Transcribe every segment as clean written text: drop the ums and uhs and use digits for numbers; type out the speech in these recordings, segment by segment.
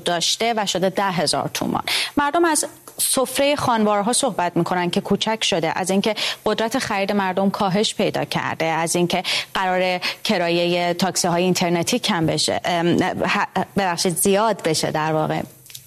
داشته و شده 10,000 تومان. مردم از سفره خانوارها صحبت میکنن که کوچک شده، از اینکه قدرت خرید مردم کاهش پیدا کرده، از اینکه قرار کرایه تاکسی های اینترنتی کم بشه، زیاد بشه در واقع.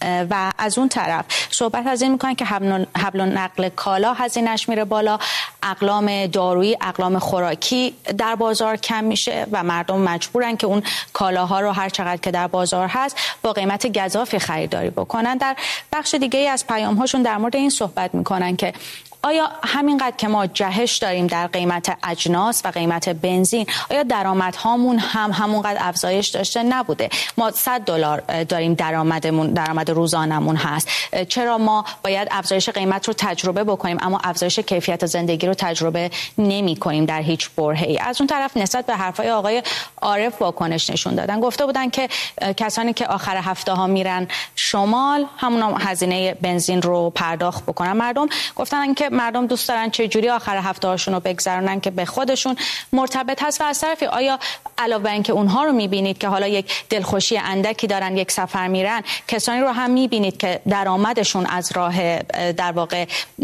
و از اون طرف صحبت از این میکنن که حمل و نقل کالا هزینه‌اش میره بالا، اقلام دارویی، اقلام خوراکی در بازار کم میشه و مردم مجبورن که اون کالاها رو هر چقدر که در بازار هست با قیمت گزافی خریداری بکنن. در بخش دیگه ای از پیام‌هاشون در مورد این صحبت میکنن که آیا همینقدر که ما جهش داریم در قیمت اجناس و قیمت بنزین، آیا درآمدهامون هم همونقدر افزایش داشته نبوده؟ ما $100 داریم درآمد روزانمون هست، چرا ما باید افزایش قیمت رو تجربه بکنیم اما افزایش کیفیت زندگی رو تجربه نمی کنیم در هیچ برهه‌ای؟ از اون طرف نسبت به حرفای آقای عارف واکنش نشون دادن، گفته بودن که کسانی که آخر هفته ها میرن شمال همون هزینه بنزین رو پرداخت بکنن. مردم گفتن که مردم دوست دارن چه جوری آخر هفته هاشون رو بگذرونن که به خودشون مرتبط هست. و از طرفی آیا علاوه بر اینکه اونها رو میبینید که حالا یک دلخوشی اندکی دارن، یک سفر میرن، کسانی رو هم میبینید که درآمدشون از راه در واقع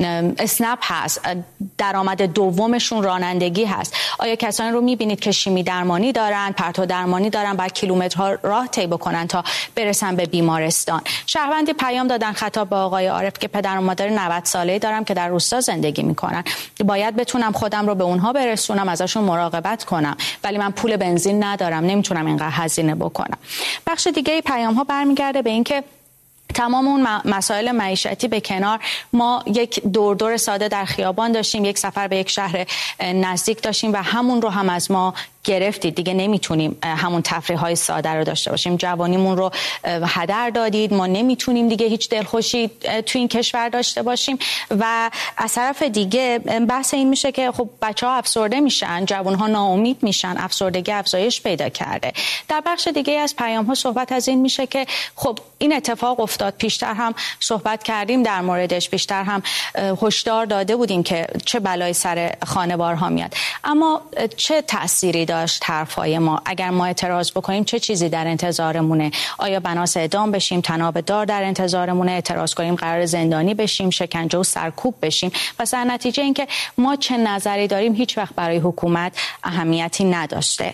اسنپ هست، درآمد دومشون رانندگی هست؟ آیا کسانی رو میبینید که شیمی درمانی دارن، پرتو درمانی دارن، بعد کیلومترها راه طی بکنن تا برسن به بیمارستان؟ شهروندی پیام دادن خطاب به آقای عارف که پدر و مادر 90 ساله‌ای دارم که در روستا زندگی میکنن، باید بتونم خودم رو به اونها برسونم، ازشون مراقبت کنم، ولی من پول بنزین ندارم، نمیتونم اینقدر هزینه بکنم. بخش دیگه پیام ها برمیگرده به اینکه تمام اون مسائل معیشتی به کنار، ما یک دور ساده در خیابان داشتیم، یک سفر به یک شهر نزدیک داشتیم و همون رو هم از ما گرفتید. دیگه نمیتونیم همون تفریح‌های ساده رو داشته باشیم، جوانیمون رو هدر دادید، ما نمیتونیم دیگه هیچ دلخوشی تو این کشور داشته باشیم. و از طرف دیگه بحث این میشه که خب بچه‌ها افسرده میشن، جوان‌ها ناامید میشن، افسردگی افزایش پیدا کرده. در بخش دیگه از پیام‌ها صحبت از این میشه که خب این اتفاق افتاد، پیشتر هم صحبت کردیم در موردش، پیشتر هم هشدار داده بودیم که چه بلایی سر خانوارها میاد، اما چه تأثیری داشت حرفای ما؟ اگر ما اعتراض بکنیم چه چیزی در انتظارمونه؟ آیا بناس اعدام بشیم، تناب دار در انتظارمونه؟ اعتراض کنیم قرار زندانی بشیم، شکنجه و سرکوب بشیم؟ پس در نتیجه اینکه ما چه نظری داریم هیچ وقت برای حکومت اهمیتی نداشته.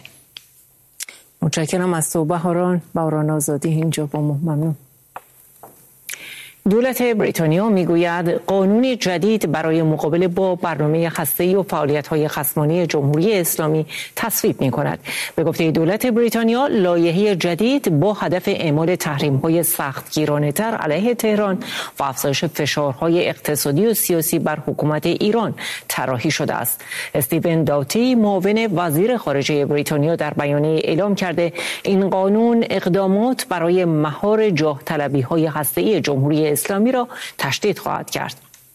متشکرم از تو بهاران آزادی اینجا با ما. ممنون. دولت بریتانیا میگوید قانون جدید برای مقابله با برنامه هسته‌ای و فعالیت‌های خصمانه جمهوری اسلامی تصویب می‌کند. به گفته دولت بریتانیا، لایحه جدید با هدف اعمال تحریم‌های سختگیرانه‌تر علیه تهران و افزایش فشارهای اقتصادی و سیاسی بر حکومت ایران طراحی شده است. استیون داوتی، معاون وزیر خارجه بریتانیا، در بیانیه اعلام کرده این قانون اقدامات برای مهار جاه طلبی‌های هسته‌ای جمهوری اسلامی را تشدید خواهد کرد.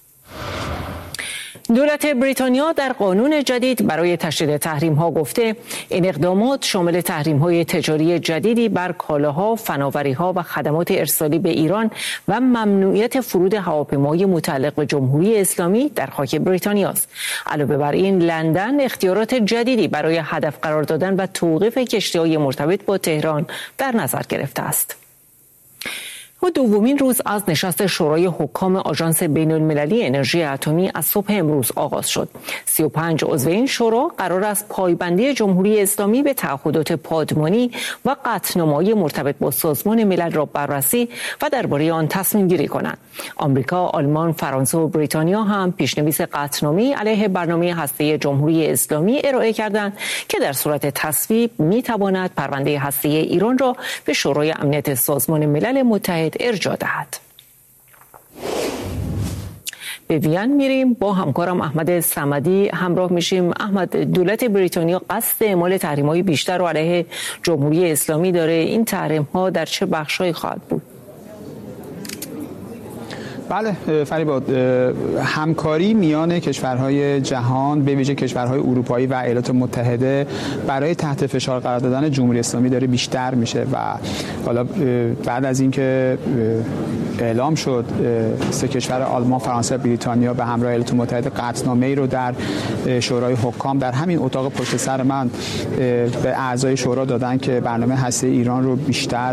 دولت بریتانیا در قانون جدید برای تشدید تحریم‌ها گفته این اقدامات شامل تحریم‌های تجاری جدیدی بر کالاها، فناوری‌ها و خدمات ارسالی به ایران و ممنوعیت فرود هواپیماهای متعلق به جمهوری اسلامی در خاک بریتانیا است. علاوه بر این، لندن اختیارات جدیدی برای هدف قرار دادن و توقیف کشتی‌های مرتبط با تهران در نظر گرفته است. و دومین روز از نشست شورای حکام آژانس بین‌المللی انرژی اتمی از صبح امروز آغاز شد. 35 عضو این شورا قرار است پایبندی جمهوری اسلامی به تعهدات پادمانی و قطعنامه‌های مرتبط با سازمان ملل را بررسی و درباره آن تصمیم گیری کنند. آمریکا، آلمان، فرانسه و بریتانیا هم پیشنویس قطعنامه‌ای علیه برنامه هسته‌ای جمهوری اسلامی ارائه کردند که در صورت تصویب می‌تواند پرونده هسته‌ای ایران را به شورای امنیت سازمان ملل متحد ارجاع دهد. به وین میریم، با همکارم احمد صمدی همراه میشیم. احمد، دولت بریتانیا قصد اعمال تحریم‌های بیشتر رو علیه جمهوری اسلامی داره. این تحریم‌ها در چه بخش‌هایی خواهد بود؟ بله فریبا، همکاری میان کشورهای جهان به ویژه کشورهای اروپایی و ایالات متحده برای تحت فشار قرار دادن جمهوری اسلامی داره بیشتر میشه و حالا بعد از اینکه اعلام شد سه کشور آلمان، فرانسه و بریتانیا به همراه ایالات متحده قطعنامه‌ای رو در شورای حکام در همین اتاق پشت سر من به اعضای شورا دادن که برنامه هسته ایران رو بیشتر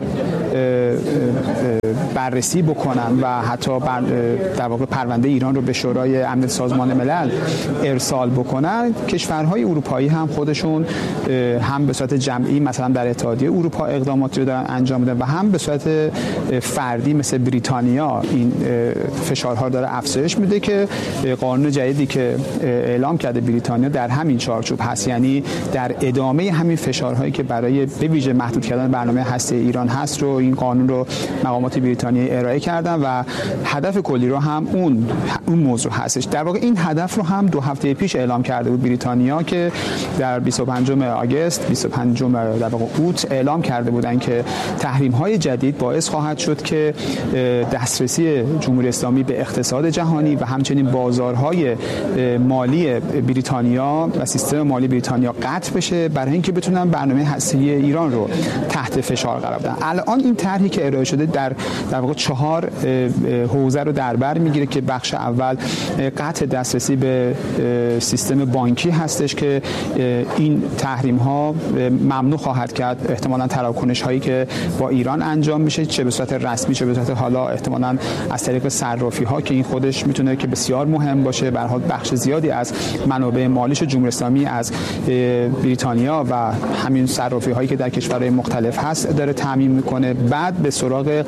بررسی بکنن و حتی در واقع پرونده ایران رو به شورای امنیت سازمان ملل ارسال بکنن. کشورهای اروپایی هم خودشون هم به صورت جمعی مثلا در اتحادیه اروپا اقداماتی رو دارن انجام میدن و هم به صورت فردی مثل بریتانیا این فشارها داره افزایش میده که قانون جدیدی که اعلام کرده بریتانیا در همین چارچوب هست، یعنی در ادامه همین فشارهایی که برای به ویژه محدود کردن برنامه هسته ایران هست رو این قانون رو مقامات بریتانیایی ارائه کردن و هدف کلی رو هم اون موضوع هستش. در واقع این هدف رو هم 2 هفته پیش اعلام کرده بود بریتانیا که در 25 آگوست 25 در واقع اوت اعلام کرده بودن که تحریم‌های جدید باعث خواهد شد که دسترسی جمهوری اسلامی به اقتصاد جهانی و همچنین بازارهای مالی بریتانیا و سیستم مالی بریتانیا قطع بشه برای اینکه بتونن برنامه هسته‌ای ایران رو تحت فشار قرار بدن. الان این طرحی که ارائه شده در واقع 4 حوزه رو در بر میگیره که بخش اول قطع دسترسی به سیستم بانکی هستش که این تحریم ها ممنوع خواهد کرد احتمالاً تراکنش هایی که با ایران انجام میشه، چه به صورت رسمی چه به صورت حالا احتمالاً از طریق صرافی ها که این خودش میتونه که بسیار مهم باشه. به هر حال بخش زیادی از منابع مالیش جمهوری اسلامی از بریتانیا و همین صرافی هایی که در کشورهای مختلف هست داره تامین میکنه. بعد به سراغ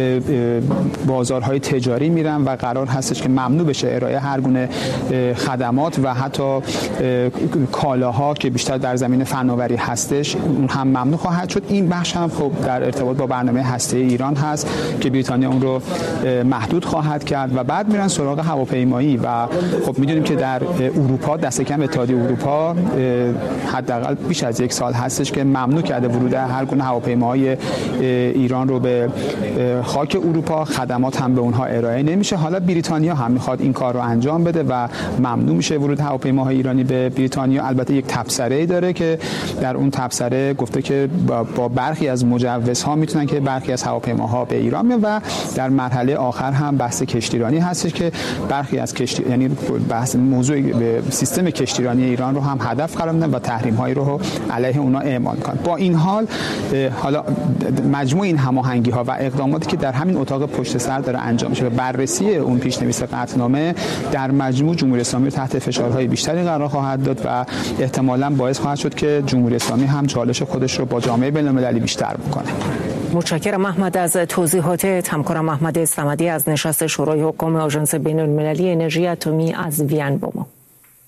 بازارهای تجاری میرن و قرار هستش که ممنوع بشه ارائه هر گونه خدمات و حتی کالاها که بیشتر در زمینه فناوری هستش اون هم ممنوع خواهد شد. این بخش هم خب در ارتباط با برنامه هسته ایران هست که بریتانیا اون رو محدود خواهد کرد و بعد میرن سراغ هواپیمایی و خب میدونیم که در اروپا دست کم اتحادیه اروپا حداقل بیش از 1 سال هستش که ممنوع کرده ورود هر گونه هواپیماهای ایران رو به خاک اروپا، خدمات هم به اونها ارائه نمیشه. حالا بریتانیا هم میخواد این کار رو انجام بده و ممنوع میشه ورود هواپیماهای ایرانی به بریتانیا. البته یک تبصره‌ای داره که در اون تبصره گفته که با برخی از مجوزها میتونن که برخی از هواپیماها به ایران بیان و در مرحله آخر هم بحث کشتیرانی هستش که برخی از یعنی بحث موضوع سیستم کشتیرانی ایران رو هم هدف قرار میدن و تحریم‌هایی رو علیه اونها اعمال کنن. با این حال حالا مجموع این هماهنگی‌ها و اقداماتی که در همین اتاق پشت سر داره انجام میشه و بررسی اون پیش‌نویس قطعنامه در مجموع جمهوری اسلامی رو تحت فشارهای بیشتری قرار خواهد داد و احتمالاً باعث خواهد شد که جمهوری اسلامی هم چالش خودش رو با جامعه بین‌المللی بیشتر بکنه. متشکرم محمد از توضیحاتت. همکارم محمد صمدی از نشست شورای حکام آژانس بین‌المللی انرژی اتمی از وین با ما.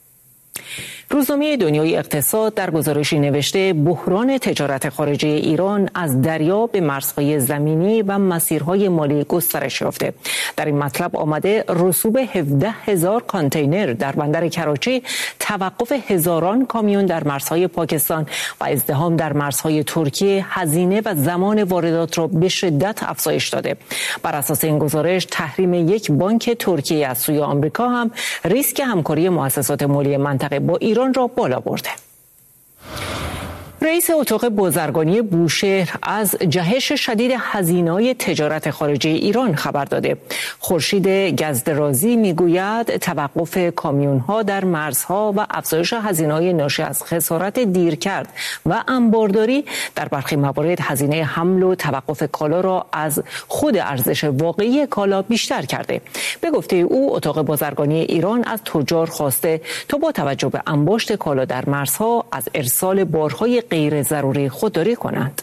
روزنامه دنیای اقتصاد در گزارشی نوشته بحران تجارت خارجی ایران از دریا به مرزهای زمینی و مسیرهای مالی گسترش یافته. در این مطلب آمده رسوب 17,000 کانتینر در بندر کراچی، توقف هزاران کامیون در مرزهای پاکستان و ازدحام در مرزهای ترکیه هزینه و زمان واردات را به شدت افزایش داده. بر اساس این گزارش تحریم یک بانک ترکیه از سوی آمریکا هم ریسک همکاری مؤسسات مالی منطقه با ایران را بالا برده. رئیس اتاق بازرگانی بوشهر از جهش شدید هزینه‌های تجارت خارجی ایران خبر داده. خورشید گزدرازی میگوید توقف کامیون‌ها در مرزها و افزایش هزینه‌های ناشی از خسارت دیرکرد و انبارداری در برخی موارد هزینه حمل و توقف کالا را از خود ارزش واقعی کالا بیشتر کرده. به گفته او اتاق بازرگانی ایران از تجار خواسته تا با توجه به انباشت کالا در مرزها از ارسال بارهای غیر ضروری خودداری کنند.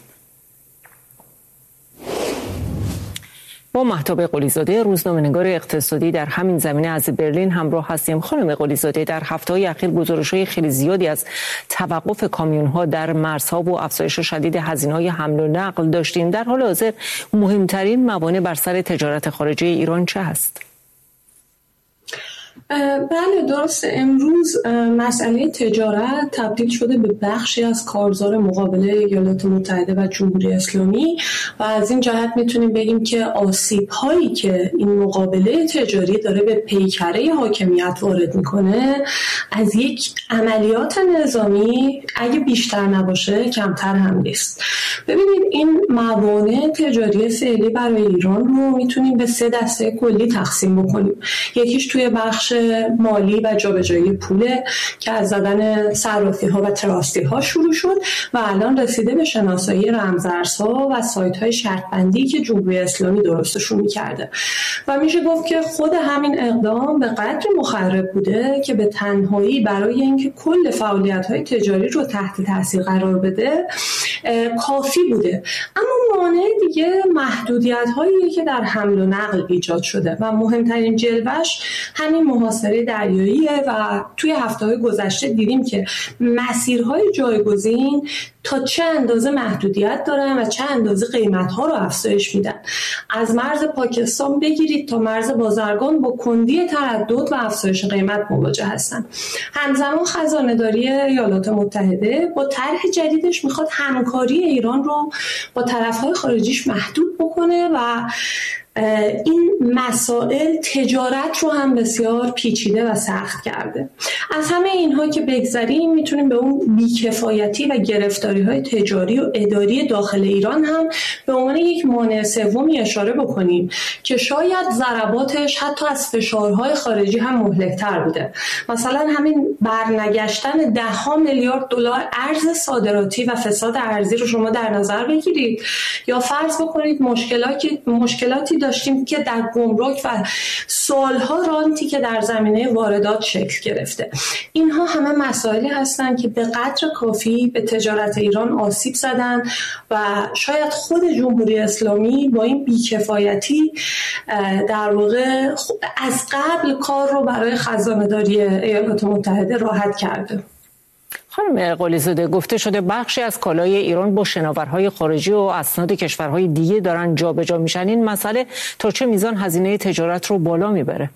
با مهتاب قلیزاده روزنامه‌نگار اقتصادی در همین زمینه از برلین همراه هستیم. خانم قلیزاده، در هفته‌های اخیر گزارش‌های خیلی زیادی از توقف کامیون‌ها در مرزها و افزایش شدید هزینه‌های حمل و نقل داشتیم. در حال حاضر مهمترین موانع بر سر تجارت خارجی ایران چه است؟ بله درسته. امروز مسئله تجارت تبدیل شده به بخشی از کارزار مقابله ایالات متحده و جمهوری اسلامی و از این جهت میتونیم بگیم که آسیب هایی که این مقابله تجاری داره به پیکره حاکمیت وارد میکنه از یک عملیات نظامی اگه بیشتر نباشه کمتر هم نیست. ببینید این موانع تجاری فعلی برای ایران رو میتونیم به 3 دسته کلی تقسیم بکنیم. یکیش توی بخش مالی و جابجایی پوله که از زدن صرافی ها و تراستی ها شروع شد و الان رسیده به شناسایی رمزارزها و سایت های شرط بندی که جمهوری اسلامی درستشون میکرده و میشه گفت که خود همین اقدام به قدری مخرب بوده که به تنهایی برای اینکه کل فعالیت های تجاری رو تحت تاثیر قرار بده کافی بوده. اما مانع دیگه محدودیت هایی که در حمل و نقل ایجاد شده و مهمترین جلوش همین محاصره دریاییه و توی هفته‌های گذشته دیدیم که مسیرهای جایگزین تا چه اندازه محدودیت دارن و چه اندازه قیمت‌ها رو افزایش میدن. از مرز پاکستان بگیرید تا مرز بازرگان با کندی تردد و افزایش قیمت مواجه هستن. همزمان خزانه‌داری ایالات متحده با طرح جدیدش میخواد همکاری ایران رو با طرف‌های خارجیش محدود بکنه و این مسائل تجارت رو هم بسیار پیچیده و سخت کرده. از همه اینها که بگذریم میتونیم به اون بیکفایتی و گرفتاری‌های تجاری و اداری داخل ایران هم به عنوان یک مانع سومی اشاره بکنیم که شاید ضرباتش حتی از فشارهای خارجی هم مهلک‌تر بوده. مثلا همین برنگشتن 10 میلیارد دلار ارز صادراتی و فساد ارزی رو شما در نظر بگیرید یا فرض بکنید مشکلاتی داشتیم که در گمرک و سالها رانتی که در زمینه واردات شکل گرفته. اینها همه مسائلی هستند که به قدر کافی به تجارت ایران آسیب زدن و شاید خود جمهوری اسلامی با این بیکفایتی در واقع از قبل کار رو برای خزانه‌داری ایالات متحده راحت کرده. خانم قلی‌زاده، گفته شده بخشی از کالای ایران با شناورهای خارجی و اسناد کشورهای دیگه دارن جابجا میشن. این مسئله تا چه میزان هزینه تجارت رو بالا میبره؟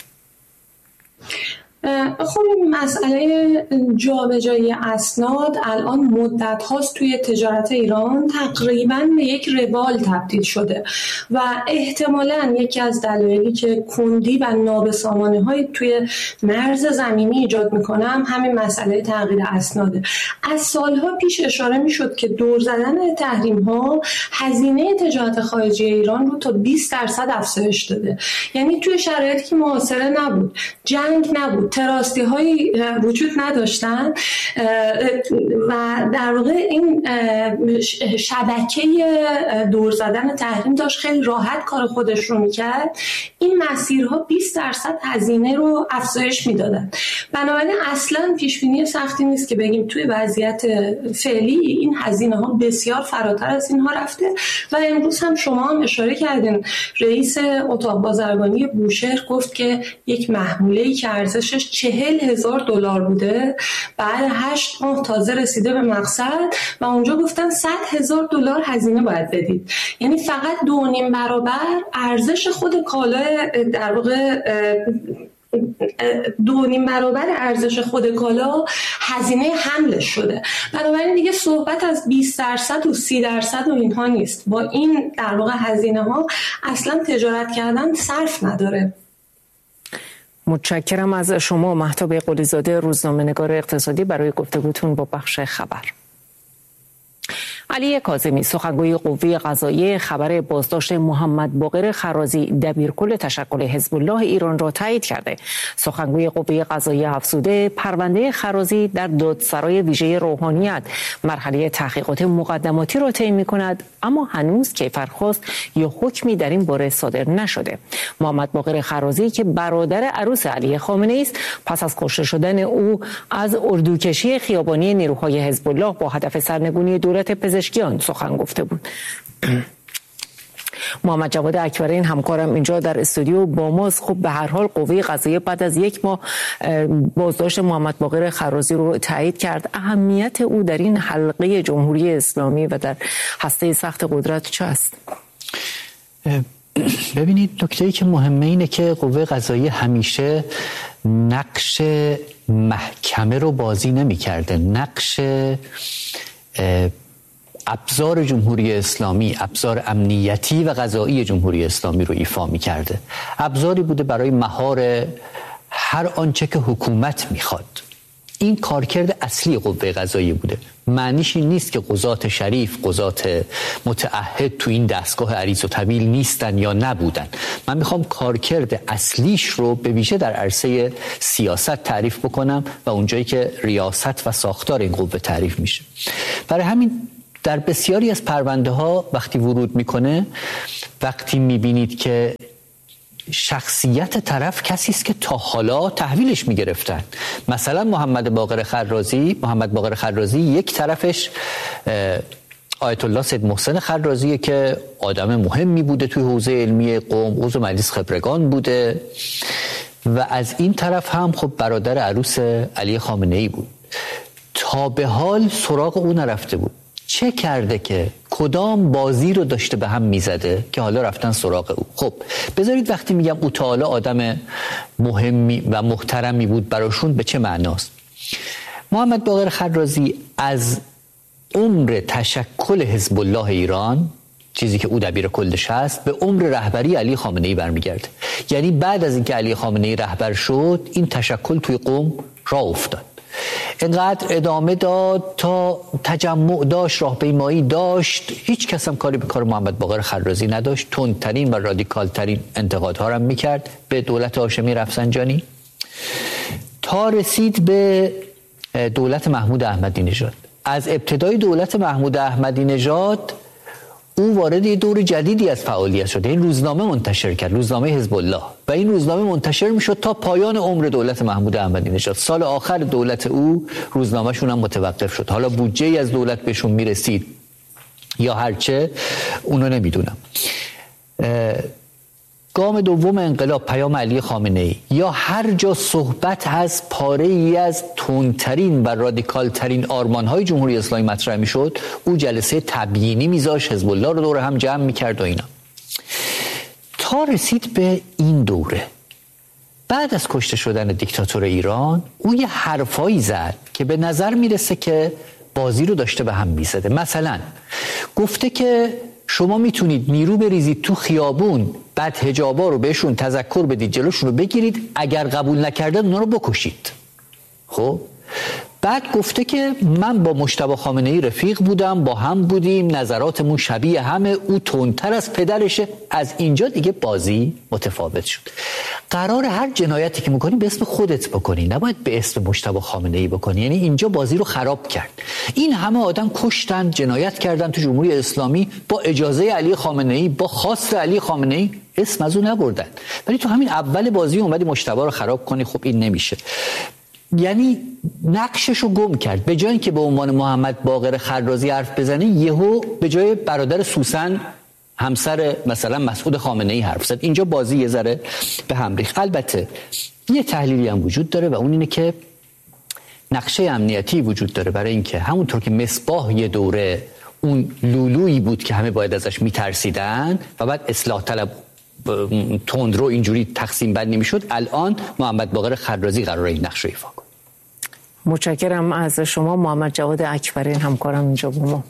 خب مسئله جابجایی اسناد الان مدت هاست توی تجارت ایران تقریبا به یک روال تبدیل شده و احتمالاً یکی از دلایلی که کندی و نابسامانی های توی مرز زمینی ایجاد میکنم همین مسئله تغییر اسناده. از سالها پیش اشاره میشد که دور زدن تحریم ها هزینه تجارت خارجی ایران رو تا 20% افزایش داده. یعنی توی شرایطی که محاصره نبود، جنگ نبود، تراستی هایی وجود نداشتن و در واقع این شبکه دور زدن تحریم داشت خیلی راحت کار خودش رو میکرد، این مسیرها 20% هزینه رو افزایش میدادن. بنابراین اصلا پیشبینی سختی نیست که بگیم توی وضعیت فعلی این هزینه ها بسیار فراتر از اینها رفته و امروز هم شما هم اشاره کردین رئیس اتاق بازرگانی بوشهر گفت که یک محموله‌ای که ارزشش 40,000 دلار بوده بعد 8 ماه تازه رسیده به مقصد و اونجا گفتن 100,000 دلار هزینه باید بدید. یعنی فقط 2.5 برابر ارزش خود کالا، در واقع 2.5 برابر ارزش خود کالا هزینه حملش شده. بنابراین دیگه صحبت از 20% و 30% و اینها نیست. با این در واقع هزینه ها اصلا تجارت کردن صرف نداره. متشکرم از شما مهتاب قلی‌زاده، روزنامه‌نگار اقتصادی، برای گفتگوتون با بخش خبر. علی کاظمی، سخنگوی قوه قضاییه، خبر بازداشت محمد باقر خرازی دبیرکل تشکل حزب الله ایران را تایید کرده. سخنگوی قوه قضاییه افزوده پرونده خرازی در دادسرای ویژه روحانیت مرحله تحقیقات مقدماتی را طی می‌کند، اما هنوز کیفرخواست یا حکمی در این باره صادر نشده. محمد باقر خرازی که برادر عروس علی خامنه‌ای است، پس از کشته شدن او از اردوکشی خیابانی نیروهای حزب الله با هدف سرنگونی دولت پزشکیان سخن گفته بود. محمد جواد اکبرین همکارم اینجا در استودیو با ماست. خب به هر حال قوه قضاییه بعد از 1 ماه بازداشت محمد باقر خرازی رو تایید کرد. اهمیت او در این حلقه جمهوری اسلامی و در هسته سخت قدرت چه است؟ ببینید نکته‌ای که مهمه اینه که قوه قضاییه همیشه نقش محکمه رو بازی نمی‌کرده، نقش ابزار جمهوری اسلامی، ابزار امنیتی و قضایی جمهوری اسلامی رو ایفا می‌کرده. ابزاری بوده برای مهار هر آنچه که حکومت میخواد. این کارکرد اصلی قوه قضاییه بوده. معنیش این نیست که قضات شریف، قضات متعهد تو این دستگاه عریض و طویل نیستن یا نبودن. من میخوام کارکرد اصلیش رو به ویژه در عرصه سیاست تعریف بکنم و اونجایی که ریاست و ساختار این قوه تعریف میشه. برای همین در بسیاری از پرونده ها وقتی ورود میکنه، وقتی میبینید که شخصیت طرف کسی است که تا حالا تحویلش میگرفتن، مثلا محمد باقر خرازی یک طرفش آیت الله سید محسن خرازیه که آدم مهمی بوده توی حوزه علمی قم، عضو مجلس خبرگان بوده، و از این طرف هم خب برادر عروس علی خامنه ای بود. تا به حال سراغ او نرفته بود. چه کرده که کدام بازی رو داشته به هم میزده که حالا رفتن سراغ او؟ خب بذارید وقتی میگم او تا حالا آدم مهمی و محترمی بود براشون به چه معناست؟ محمد باقر خرازی از عمر تشکل حزب الله ایران، چیزی که او دبیر کلش هست، به عمر رهبری علی خامنه ای برمیگرده. یعنی بعد از اینکه علی خامنه ای رهبر شد، این تشکل توی قم راه افتاد، اینقدر ادامه داد تا تجمع داشت، راهپیمایی داشت. هیچ کس هم کاری به کار محمد باقر خرازی نداشت. تندترین و رادیکالترین انتقادها را میکرد به دولت هاشمی رفسنجانی، تا رسید به دولت محمود احمدی نژاد. از ابتدای دولت محمود احمدی نژاد او وارد یه دور جدیدی از فعالیت شد. این روزنامه منتشر کرد، روزنامه حزب الله، و این روزنامه منتشر میشد تا پایان عمر دولت محمود احمدی نژاد. سال آخر دولت او روزنامه‌شون هم متوقف شد. حالا بودجه‌ای از دولت بهشون میرسید یا هرچه، اونو نمیدونم. گام دوم انقلاب، پیام علی خامنه ای، یا هر جا صحبت از پاره‌ای از تندترین و رادیکالترین آرمان‌های جمهوری اسلامی مطرح می‌شد، او جلسه تبیینی می‌ذاشت، حزب الله رو دور هم جمع می‌کرد و اینا، تا رسید به این دوره. بعد از کشته شدن دیکتاتور ایران، او یه حرفایی زد که به نظر میرسه که بازی رو داشته به هم می‌زده. مثلا گفته که شما میتونید نیرو بریزید تو خیابون، بعد حجابا رو بهشون تذکر بدید، جلوشون رو بگیرید، اگر قبول نکردن اونا رو بکشید. خب بعد گفته که من با مجتبی خامنه ای رفیق بودم، با هم بودیم، نظراتمون شبیه همه، او تندتر از پدرشه. از اینجا دیگه بازی متفاوت شد. قرار هر جنایتی که میکنی به اسم خودت بکنی، نباید به اسم مجتبی خامنه ای بکنی. یعنی اینجا بازی رو خراب کرد. این همه آدم کشتن، جنایت کردن تو جمهوری اسلامی با اجازه علی خامنه ای، با خواست علی خامنه ای، اسم از اون نبردن. ولی تو همین اول بازی اومدی مجتبی رو خراب کنی. خب این نمیشه. یعنی نقششو گم کرد. به جای اینکه به عنوان محمد باقر خرازی حرف بزنه، یهو به جای برادر سوسن همسر مثلا مسعود خامنه ای حرف زد. اینجا بازی یه ذره به هم ریخت. البته یه تحلیلی هم وجود داره و اون اینه که نقشه امنیتی وجود داره برای اینکه همونطور که مصباح یه دوره اون لولویی بود که همه باید ازش میترسیدن و بعد اصلاح طلب تندرو اینجوری تقسیم بندی میشد، الان محمد باقر خرازی قراره این نقش رو ایفا کنه. متشکرم از شما محمد جواد اکبری، همکارم اینجا با ما.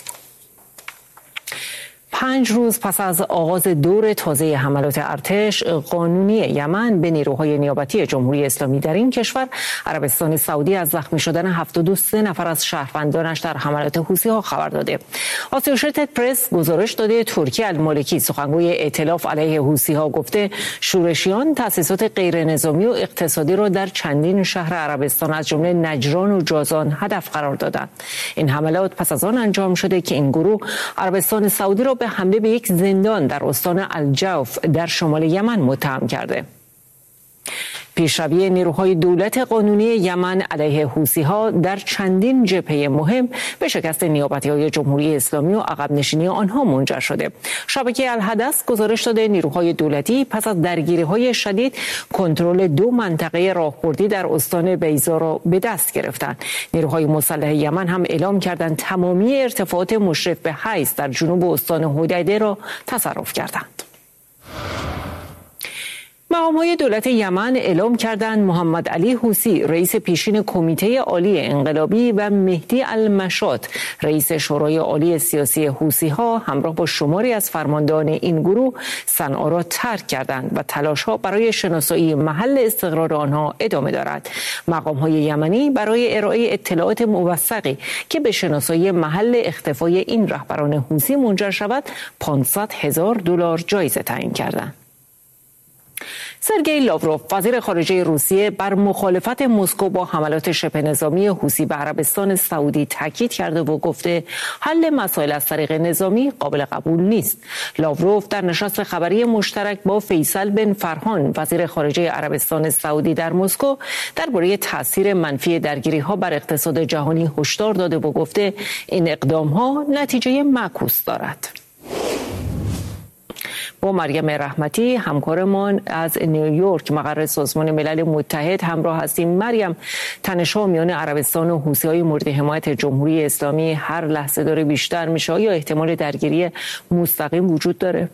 5 روز پس از آغاز دور تازه حملات ارتش قانونی یمن به نیروهای نیابتی جمهوری اسلامی در این کشور، عربستان سعودی از زخمی شدن 73 نفر از شهروندانش در حملات حوثی‌ها خبر داده. آسوشیتد پرس گزارش داده ترکیه المالکی، سخنگوی ائتلاف علیه حوثی‌ها، گفته شورشیان تأسیسات غیرنظامی و اقتصادی را در چندین شهر عربستان از جمله نجران و جازان هدف قرار دادند. این حملات پس از آن انجام شده که این گروه عربستان سعودی را به حمله به یک زندان در استان الجوف در شمال یمن متهم کرده. پیشروی نیروهای دولت قانونی یمن علیه حوثی‌ها در چندین جبهه مهم به شکست نیابتی‌های جمهوری اسلامی و عقب نشینی آنها منجر شده. شبکه الحدث گزارش داده نیروهای دولتی پس از درگیری‌های شدید کنترل 2 منطقه راهبردی در استان بیضا را به دست گرفتند. نیروهای مسلح یمن هم اعلام کردند تمامی ارتفاعات مشرف به حیث در جنوب استان حدیده را تصرف کردند. مقام‌های دولت یمن اعلام کردند محمد علی حوثی رئیس پیشین کمیته عالی انقلابی و مهدی المشاط رئیس شورای عالی سیاسی حوثی‌ها همراه با شماری از فرماندهان این گروه صنعا را ترک کردند و تلاش‌ها برای شناسایی محل استقرار آنها ادامه دارد. مقام‌های یمنی برای ارائه اطلاعات موثقی که به شناسایی محل اختفای این رهبران حوثی منجر شود 500,000 دلار جایزه تعیین کردند. سرگئی لاوروف وزیر خارجه روسیه بر مخالفت مسکو با حملات شبه نظامی حوثی به عربستان سعودی تاکید کرده و گفته حل مسائل از طریق نظامی قابل قبول نیست. لاوروف در نشست خبری مشترک با فیصل بن فرهان وزیر خارجه عربستان سعودی در مسکو درباره تاثیر منفی درگیری‌ها بر اقتصاد جهانی هشدار داده و گفته این اقدام‌ها نتیجه معکوس دارد. با مریم رحمتی همکارمان از نیویورک مقر سازمان ملل متحد همراه هستیم. مریم، تنش‌ها میان عربستان و حوثی‌های مورد حمایت جمهوری اسلامی هر لحظه داره بیشتر میشه یا احتمال درگیری مستقیم وجود داره؟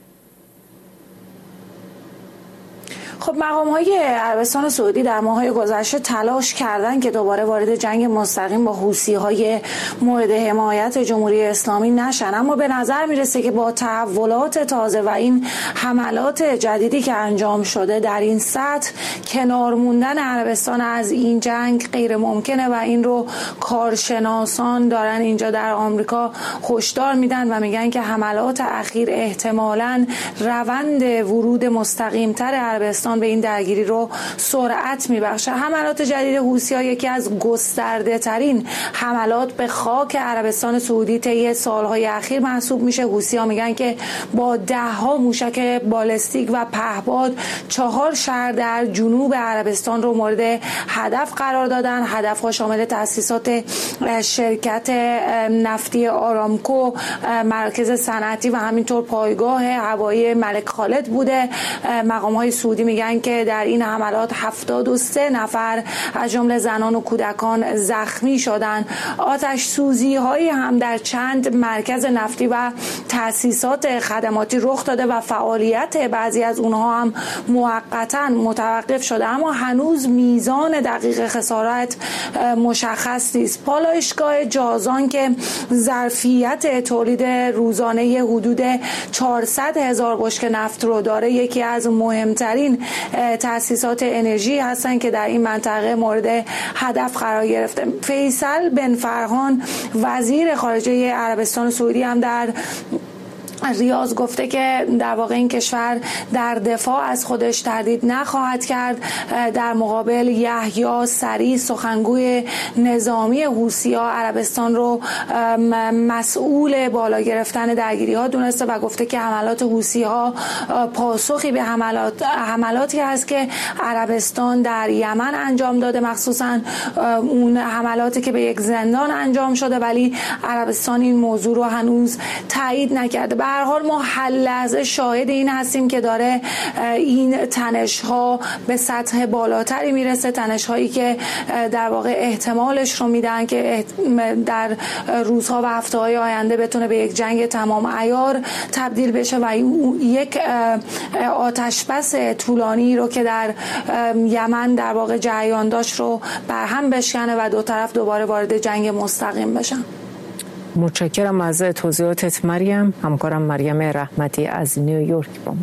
خب مقام‌های عربستان سعودی در ماه‌های گذشته تلاش کردند که دوباره وارد جنگ مستقیم با حوثی‌های مورد حمایت جمهوری اسلامی نشن، اما به نظر میرسه که با تحولات تازه و این حملات جدیدی که انجام شده در این سطح کنار موندن عربستان از این جنگ غیر ممکنه و این رو کارشناسان دارن اینجا در آمریکا هشدار میدن و میگن که حملات اخیر احتمالاً روند ورود مستقیم‌تر عربستان به این درگیری رو سرعت میبخشه. حملات جدید حوثی‌ها یکی از گسترده ترین حملات به خاک عربستان سعودی طی سالهای اخیر محسوب میشه. حوثی‌ها میگن که با 10 موشک بالستیک و پهپاد 4 شهر در جنوب عربستان رو مورد هدف قرار دادن. هدف‌ها شامل تأسیسات شرکت نفتی آرامکو، مراکز صنعتی و همینطور پایگاه هوایی ملک خالد بوده. مقام‌های سعودی میگن که در این حملات 73 نفر از جمله زنان و کودکان زخمی شدند. آتش سوزی هایی هم در چند مرکز نفتی و تأسیسات خدماتی رخ داده و فعالیت بعضی از اونها هم موقتا متوقف شده، اما هنوز میزان دقیق خسارت مشخص نیست. پالایشگاه جازان که ظرفیت تولید روزانه حدود 400,000 بشکه نفت رو داره یکی از مهمترین تأسیسات انرژی هستند که در این منطقه مورد هدف قرار گرفته. فیصل بن فرهان وزیر خارجه عربستان سعودی هم در ریاض گفته که در واقع این کشور در دفاع از خودش تردید نخواهد کرد. در مقابل یحیی سری سخنگوی نظامی حوثی‌ها عربستان رو مسئول بالا گرفتن درگیری‌ها دونسته و گفته که حملات حوثی‌ها پاسخی به حملاتی هست که عربستان در یمن انجام داده، مخصوصا اون حملاتی که به یک زندان انجام شده، ولی عربستان این موضوع رو هنوز تایید نکرده. به هر حال ما هر لحظه شاهد این هستیم که داره این تنش‌ها به سطح بالاتری میرسه، تنش‌هایی که در واقع احتمالش رو میدن که در روزها و هفته‌های آینده بتونه به یک جنگ تمام عیار تبدیل بشه و یک آتش بس طولانی رو که در یمن در واقع جریان داشت رو برهم بشکنه و دو طرف دوباره وارد جنگ مستقیم بشن. متشکرم از توضیحاتت مریم. همکارم مریم رحمتی از نیویورک با ما.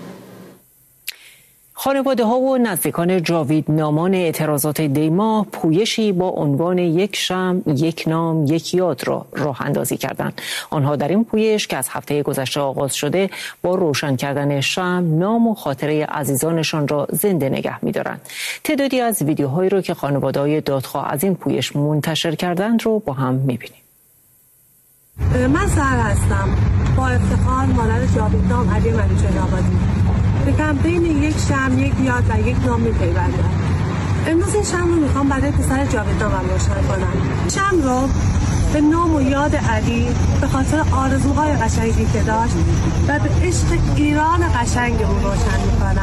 خانواده ها و نزدیکان جاوید نامان اعتراضات دیما پویشی با عنوان یک شمع، یک نام، یک یاد را راه اندازی کردند. آنها در این پویش که از هفته گذشته آغاز شده با روشن کردن شمع نام و خاطره عزیزانشان را زنده نگه می‌دارند. تعدادی از ویدیوهایی را که خانواده‌های دادخواه از این پویش منتشر کردند رو با هم می‌بینیم. من سهر هستم، با افتخار مادر جاویدنام علی منوچهر آبادی. به کمپین یک شمع، یک یاد و یک نام می‌پیوندم. امروز این شمع رو میخوام برای پسر جاویدنامم روشن کنم. شمع رو به نام و یاد علی، به خاطر آرزوهای قشنگی که داشت و به عشق ایران قشنگ اون روشن میکنم.